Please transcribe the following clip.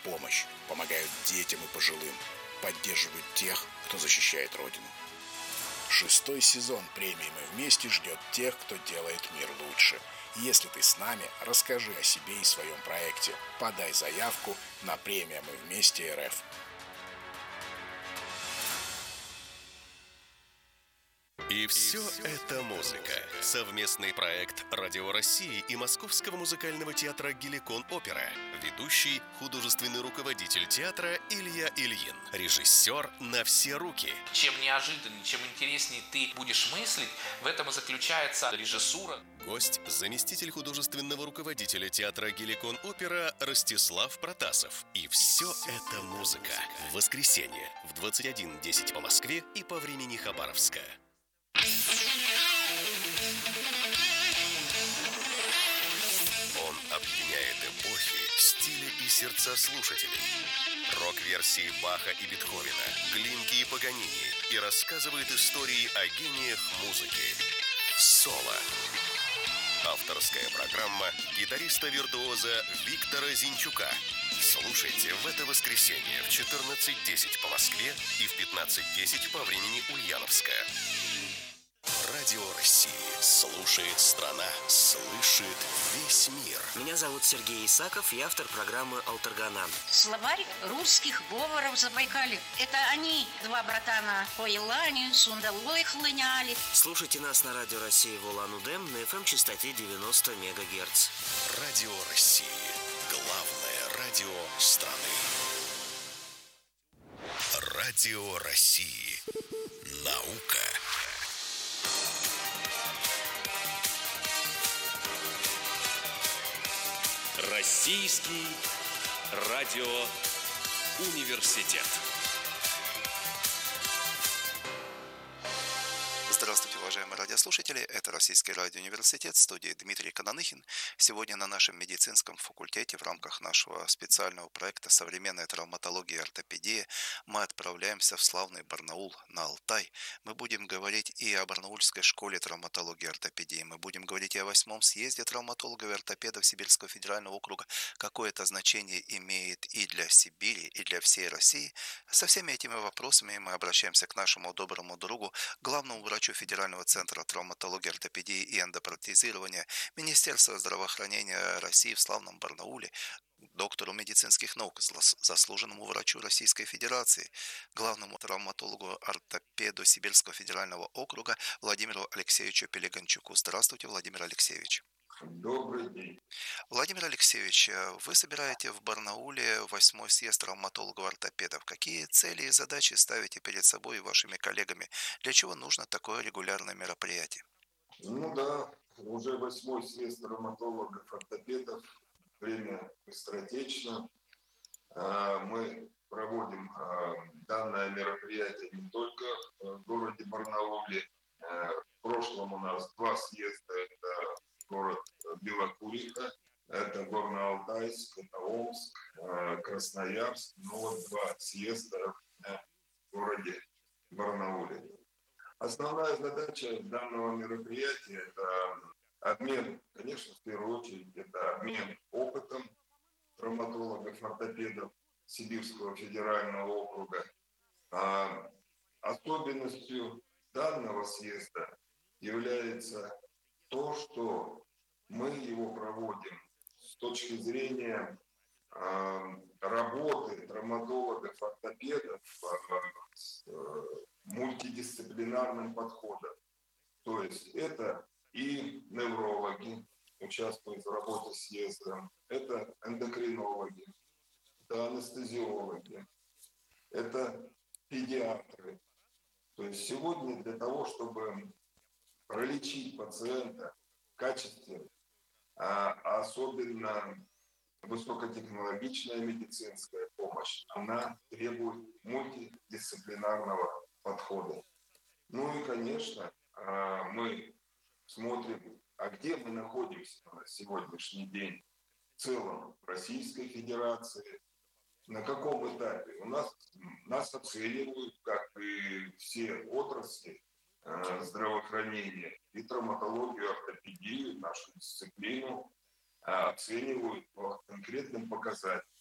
помощь, помогают детям и пожилым, поддерживают тех, кто защищает Родину. 6-й сезон премии «Мы вместе» ждет тех, кто делает мир лучше. Если ты с нами, расскажи о себе и своем проекте. Подай заявку на премию «Мы вместе РФ». И все это музыка. Совместный проект Радио России и Московского музыкального театра «Геликон Опера». Ведущий, художественный руководитель театра Илья Ильин. Режиссер на все руки. Чем неожиданнее, чем интереснее ты будешь мыслить, в этом и заключается режиссура. Гость – заместитель художественного руководителя театра «Геликон Опера» Ростислав Протасов. И все это музыка. В воскресенье в 21:10 по Москве и по времени Хабаровска. Он объединяет эпохи, стили и сердца слушателей. Рок-версии Баха и Бетховена, Глинки и Паганини, и рассказывает истории о гениях музыки. Соло. Авторская программа гитариста-виртуоза Виктора Зинчука. Слушайте в это воскресенье в 14:10 по Москве и в 15:10 по времени Ульяновска. Радио России. Слушает страна, слышит весь мир. Меня зовут Сергей Исаков, я автор программы «Алтаргана». Словарь русских говоров Забайкалья. Это они, два братана, по Елане, Сундалой хлыняли. Слушайте нас на Радио России в Улан-Удэ на FM-частоте 90 МГц. Радио России. Главное радио страны. Радио России. Наука. Российский радиоуниверситет. Здравствуйте, уважаемые радиослушатели. Это Российский радиоуниверситет, в студии Дмитрий Кананыхин. Сегодня на нашем медицинском факультете в рамках нашего специального проекта «Современная травматология и ортопедия» мы отправляемся в славный Барнаул, на Алтай. Мы будем говорить и о Барнаульской школе травматологии и ортопедии. Мы будем говорить и о 8-м съезде травматологов и ортопедов Сибирского федерального округа. Какое это значение имеет и для Сибири, и для всей России. Со всеми этими вопросами мы обращаемся к нашему доброму другу, главному врачу Федерального центра травматологии, ортопедии и эндопротезирования Министерства здравоохранения России в славном Барнауле, доктору медицинских наук, заслуженному врачу Российской Федерации, главному травматологу-ортопеду Сибирского федерального округа Владимиру Алексеевичу Пелеганчуку. Здравствуйте, Владимир Алексеевич. Добрый день. Владимир Алексеевич, вы собираете в Барнауле 8-й съезд травматологов-ортопедов. Какие цели и задачи ставите перед собой и вашими коллегами? Для чего нужно такое регулярное мероприятие? Ну да, уже 8-й съезд травматологов-ортопедов. Время быстротечно. Мы проводим данное мероприятие не только в городе Барнауле. В прошлом у нас 2 съезда. Это город Белокуриха, это Горно-Алтайск, это Омск, Красноярск. Ну вот 2 съезда в городе Барнауле. Основная задача данного мероприятия – это обмен, конечно, в первую очередь, это обмен опытом травматологов, ортопедов Сибирского федерального округа. Особенностью данного съезда является то, что мы его проводим с точки зрения работы травматологов, ортопедов с мультидисциплинарным подходом. То есть это и неврологи участвуют в работе съезда, это эндокринологи, это анестезиологи, это педиатры. То есть сегодня для того, чтобы пролечить пациента качественно, а особенно высокотехнологичная медицинская помощь, она требует мультидисциплинарного подхода. Ну и, конечно, мы смотрим, а где мы находимся на сегодняшний день в целом Российской Федерации, на каком этапе. Нас оценивают, как и все отрасли здравоохранения, и травматологию, ортопедию, нашу дисциплину оценивают по конкретным показателям.